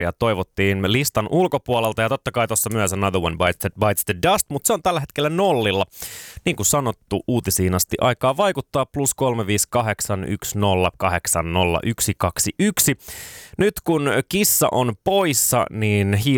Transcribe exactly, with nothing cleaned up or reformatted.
ja toivottiin listan ulkopuolelta ja totta kai tuossa myös Another One Bites the, Bites the Dust, mutta se on tällä hetkellä nollilla. Niin kuin sanottu, uutisiin asti aikaa vaikuttaa plus kolme viisi kahdeksan yksi nolla kahdeksan nolla yksi kaksi yksi. Nyt kun kissa on poissa, niin